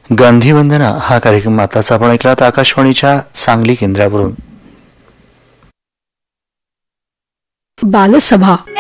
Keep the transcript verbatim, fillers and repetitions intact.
गांधी वंदना हा कार्यक्रम आताच आपण ऐकलात आकाशवाणीच्या सांगली केंद्रावरून. बालसभा